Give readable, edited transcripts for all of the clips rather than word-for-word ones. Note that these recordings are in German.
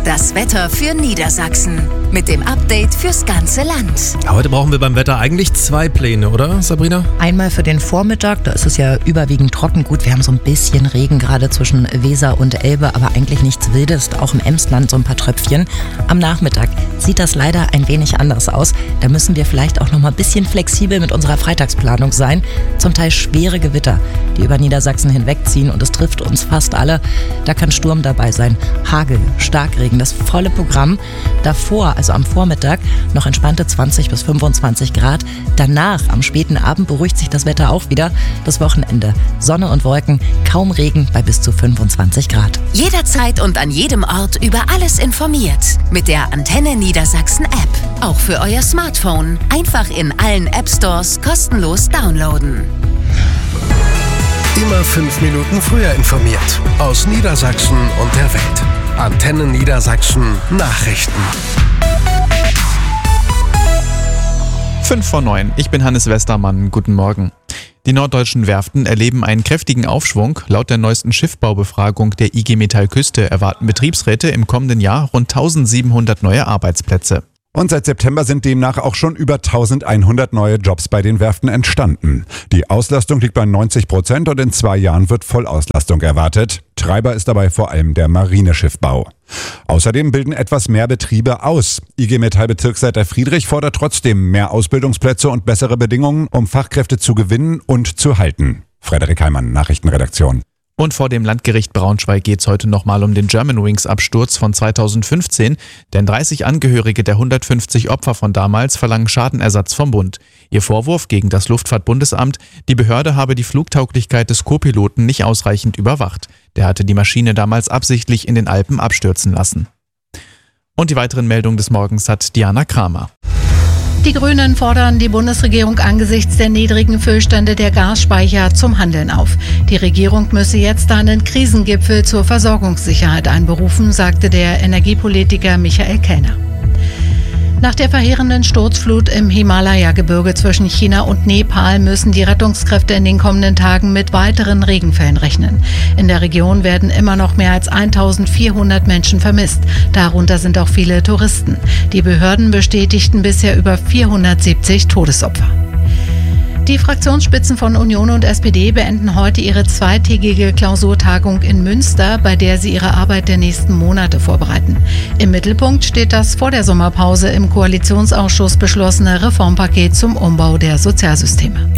Das Wetter für Niedersachsen mit dem Update fürs ganze Land. Heute brauchen wir beim Wetter eigentlich 2 Pläne, oder Sabrina? Einmal für den Vormittag, da ist es ja überwiegend trocken. Gut, wir haben so ein bisschen Regen gerade zwischen Weser und Elbe, aber eigentlich nichts Wildes, auch im Emsland so ein paar Tröpfchen. Am Nachmittag sieht das leider ein wenig anders aus. Da müssen wir vielleicht auch noch mal ein bisschen flexibel mit unserer Freitagsplanung sein. Zum Teil schwere Gewitter, die über Niedersachsen hinwegziehen und es trifft uns fast alle. Da kann Sturm dabei sein, Hagel, Starkregen, das volle Programm. Davor, also am Vormittag, noch entspannte 20 bis 25 Grad. Danach, am späten Abend, beruhigt sich das Wetter auch wieder. Das Wochenende, Sonne und Wolken, kaum Regen bei bis zu 25 Grad. Jederzeit und an jedem Ort über alles informiert. Mit der Antenne Niedersachsen App. Auch für euer Smartphone. Einfach in allen App Stores kostenlos downloaden. Immer 5 Minuten früher informiert. Aus Niedersachsen und der Welt. Antenne Niedersachsen Nachrichten. 5:09. Ich bin Hannes Westermann. Guten Morgen. Die norddeutschen Werften erleben einen kräftigen Aufschwung. Laut der neuesten Schiffbaubefragung der IG Metall Küste erwarten Betriebsräte im kommenden Jahr rund 1700 neue Arbeitsplätze. Und seit September sind demnach auch schon über 1100 neue Jobs bei den Werften entstanden. Die Auslastung liegt bei 90% und in 2 Jahren wird Vollauslastung erwartet. Treiber ist dabei vor allem der Marineschiffbau. Außerdem bilden etwas mehr Betriebe aus. IG Metall Bezirksleiter Friedrich fordert trotzdem mehr Ausbildungsplätze und bessere Bedingungen, um Fachkräfte zu gewinnen und zu halten. Frederik Heimann, Nachrichtenredaktion. Und vor dem Landgericht Braunschweig geht es heute nochmal um den Germanwings-Absturz von 2015, denn 30 Angehörige der 150 Opfer von damals verlangen Schadenersatz vom Bund. Ihr Vorwurf gegen das Luftfahrtbundesamt, die Behörde habe die Flugtauglichkeit des Co-Piloten nicht ausreichend überwacht. Der hatte die Maschine damals absichtlich in den Alpen abstürzen lassen. Und die weiteren Meldungen des Morgens hat Diana Kramer. Die Grünen fordern die Bundesregierung angesichts der niedrigen Füllstände der Gasspeicher zum Handeln auf. Die Regierung müsse jetzt einen Krisengipfel zur Versorgungssicherheit einberufen, sagte der Energiepolitiker Michael Kellner. Nach der verheerenden Sturzflut im Himalaya-Gebirge zwischen China und Nepal müssen die Rettungskräfte in den kommenden Tagen mit weiteren Regenfällen rechnen. In der Region werden immer noch mehr als 1400 Menschen vermisst. Darunter sind auch viele Touristen. Die Behörden bestätigten bisher über 470 Todesopfer. Die Fraktionsspitzen von Union und SPD beenden heute ihre 2-tägige Klausurtagung in Münster, bei der sie ihre Arbeit der nächsten Monate vorbereiten. Im Mittelpunkt steht das vor der Sommerpause im Koalitionsausschuss beschlossene Reformpaket zum Umbau der Sozialsysteme.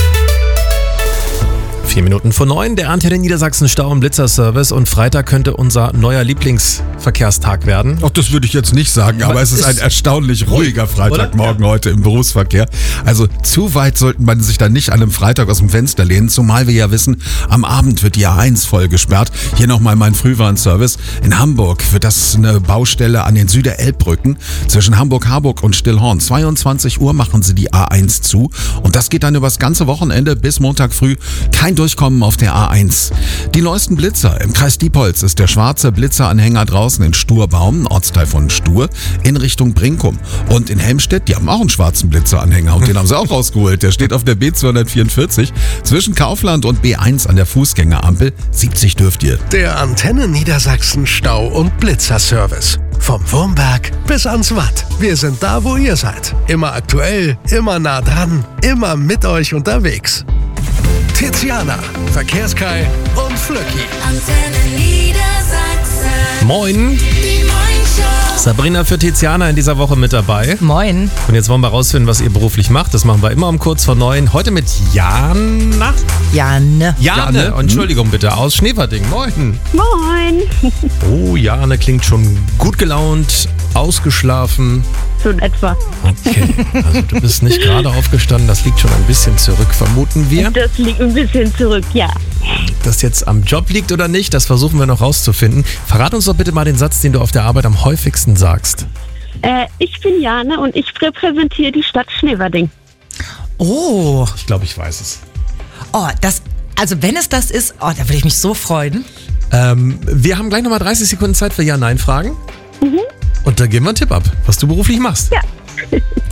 9:04, der Antenne Niedersachsen Stau- und Blitzerservice, und Freitag könnte unser neuer Lieblingsverkehrstag werden. Ach, das würde ich jetzt nicht sagen, aber es ist ein erstaunlich ruhiger Freitagmorgen heute im Berufsverkehr. Also zu weit sollten man sich da nicht an einem Freitag aus dem Fenster lehnen, zumal wir ja wissen, am Abend wird die A1 voll gesperrt. Hier nochmal mein Frühwarnservice. In Hamburg wird das eine Baustelle an den Süder-Elbbrücken zwischen Hamburg-Harburg und Stillhorn. 22 Uhr machen sie die A1 zu und das geht dann übers ganze Wochenende bis Montag früh. Kein Durchkommen auf der A1. Die neuesten Blitzer. Im Kreis Diepholz ist der schwarze Blitzeranhänger draußen in Sturbaum, Ortsteil von Stur, in Richtung Brinkum. Und in Helmstedt, die haben auch einen schwarzen Blitzeranhänger und den haben sie auch rausgeholt. Der steht auf der B244 zwischen Kaufland und B1 an der Fußgängerampel. 70 dürft ihr. Der Antenne Niedersachsen Stau- und Blitzerservice. Vom Wurmberg bis ans Watt. Wir sind da, wo ihr seid. Immer aktuell, immer nah dran, immer mit euch unterwegs. Tiziana, Verkehrskai und Flöcki. Antenne Niedersachsen. Moin. Die Moin-Show. Sabrina für Tiziana in dieser Woche mit dabei. Moin. Und jetzt wollen wir rausfinden, was ihr beruflich macht. Das machen wir immer um kurz vor 9. Heute mit Jana. Jane, Entschuldigung bitte, aus Schneverding. Moin. Moin. Oh, Jane klingt schon gut gelaunt, ausgeschlafen. So in etwa. Okay, also du bist nicht gerade aufgestanden, das liegt schon ein bisschen zurück, vermuten wir. Das liegt ein bisschen zurück, ja. Ob das jetzt am Job liegt oder nicht, das versuchen wir noch rauszufinden. Verrat uns doch bitte mal den Satz, den du auf der Arbeit am häufigsten sagst. Ich bin Jane und ich repräsentiere die Stadt Schneverding. Oh, Ich glaube, ich weiß es. also wenn es das ist, da würde ich mich so freuen. Wir haben gleich nochmal 30 Sekunden Zeit für Ja-Nein-Fragen. Und da geben wir einen Tipp ab, was du beruflich machst. Ja.